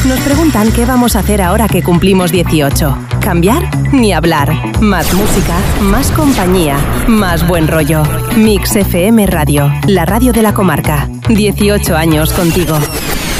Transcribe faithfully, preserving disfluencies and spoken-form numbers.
Nos preguntan qué vamos a hacer ahora que cumplimos dieciocho. ¿Cambiar? Ni hablar. Más música, más compañía, más buen rollo. Mix F M Radio, la radio de la comarca. dieciocho años contigo.